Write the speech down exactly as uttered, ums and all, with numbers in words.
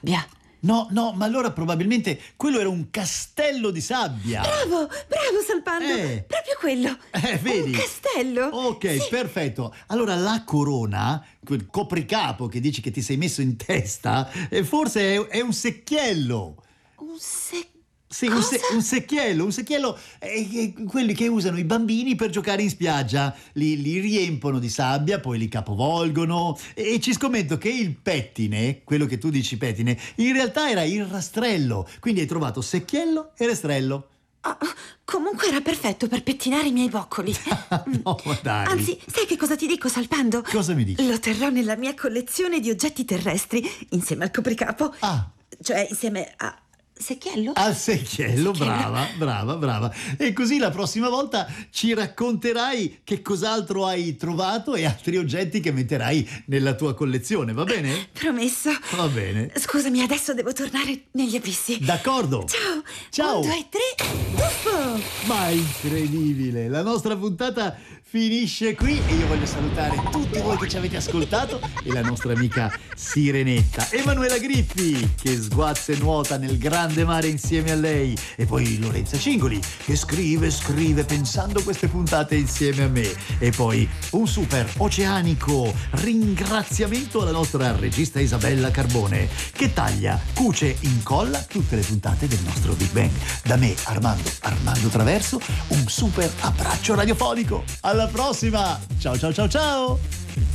sabbia. No, no, ma allora probabilmente quello era un castello di sabbia. Bravo, bravo Salpando, Eh. proprio quello. Eh, vedi? Un castello. Ok, Sì. perfetto. Allora la corona, quel copricapo che dici che ti sei messo in testa, eh, forse è, è un secchiello. Un secchiello. Sì, un, se- Cosa? un secchiello, un secchiello è, è quelli che usano i bambini per giocare in spiaggia. Li, li riempono di sabbia, poi li capovolgono e, e ci scommetto che il pettine, quello che tu dici pettine, in realtà era il rastrello. Quindi hai trovato secchiello e rastrello. Ah, comunque era perfetto per pettinare i miei boccoli. No, ma dai. Anzi, sai che cosa ti dico, Salpando? Cosa mi dici? Lo terrò nella mia collezione di oggetti terrestri, insieme al copricapo. Ah. Cioè, insieme a... Secchiello? Al secchiello, Secchiello. brava, brava, brava. E così la prossima volta ci racconterai che cos'altro hai trovato e altri oggetti che metterai nella tua collezione, va bene? Promesso. Va bene. Scusami, adesso devo tornare negli abissi. D'accordo. Ciao. Ciao. Un, due, tre. Tuffo. Ma incredibile, la nostra puntata finisce qui e io voglio salutare tutti voi che ci avete ascoltato e la nostra amica Sirenetta, Emanuela Griffi che sguazza e nuota nel grande mare insieme a lei, e poi Lorenza Cingoli che scrive scrive pensando queste puntate insieme a me, e poi un super oceanico ringraziamento alla nostra regista Isabella Carbone che taglia, cuce, incolla tutte le puntate del nostro Big Bang. Da me, Armando Armando Traverso, un super abbraccio radiofonico. Alla prossima! Ciao ciao ciao ciao!